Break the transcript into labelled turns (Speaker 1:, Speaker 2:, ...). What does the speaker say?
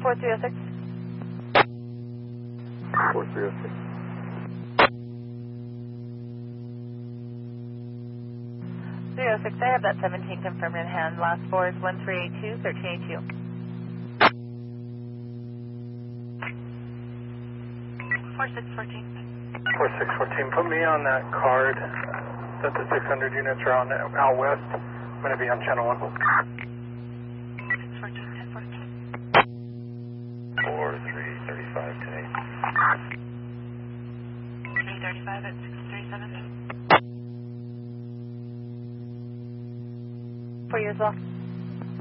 Speaker 1: 4306.
Speaker 2: 4306.
Speaker 1: 306, I have that 17 confirmed in hand. Last four is 1382, 1382. 4614.
Speaker 3: 4614, put me on that card that the 600 units are on out west. I'm going to be on channel 1.
Speaker 1: 614, 1014.
Speaker 2: 4335 today.
Speaker 1: 335 at 637. For you as well.